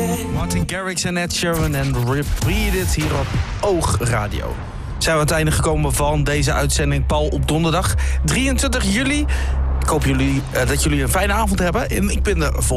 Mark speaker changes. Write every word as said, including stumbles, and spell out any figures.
Speaker 1: Martin Garrix en Ed Sheeran en Repeat It hier op Oog Radio. Zijn we aan het einde gekomen van deze uitzending Paul op donderdag drieëntwintig juli. Ik hoop jullie, uh, dat jullie een fijne avond hebben. En ik ben er vol